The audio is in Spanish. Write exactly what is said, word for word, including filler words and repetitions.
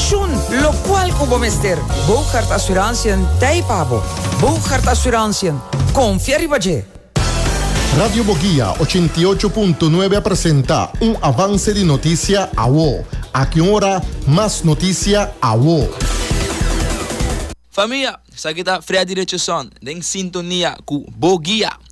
pensioen, lo cual como mister. Bogart Assurantie Taipabo. Bogart Assurantie. Confía Ribaje. Radio Boguía ochenta y ocho punto nueve presenta un avance de noticia a vos. A qué hora más noticia a vos. Família, essa aqui tá Fred Direção, em sintonia com Boguía.